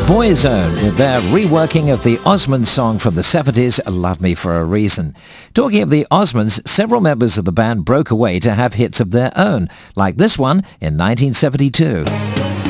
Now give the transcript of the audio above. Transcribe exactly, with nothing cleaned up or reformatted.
Boyzone with their reworking of the Osmonds song from the seventies, Love Me for a Reason. Talking of the Osmonds, several members of the band broke away to have hits of their own, like this one in nineteen seventy-two.